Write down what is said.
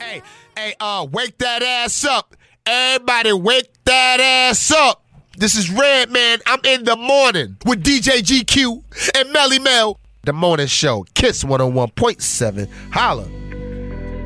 Wake that ass up. Everybody wake that ass up. This is Redman. I'm in the morning with DJ GQ and Melly Mel. The morning show, Kiss 101.7. Holla.